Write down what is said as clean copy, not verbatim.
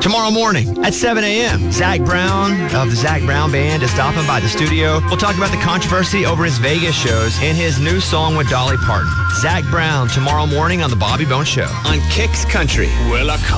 Tomorrow morning at 7 a.m., Zach Brown of the Zach Brown Band is stopping by the studio. We'll talk about the controversy over his Vegas shows and his new song with Dolly Parton. Zach Brown tomorrow morning on The Bobby Bones Show on Kicks Country. Well,